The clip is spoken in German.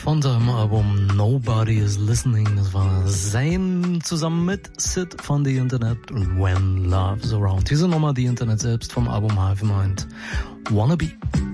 von seinem Album Nobody is Listening. Das war Zayn zusammen mit Sid von The Internet, When Love's Around. Diese Nummer, The Internet selbst vom Album Hive Mind, Wannabe.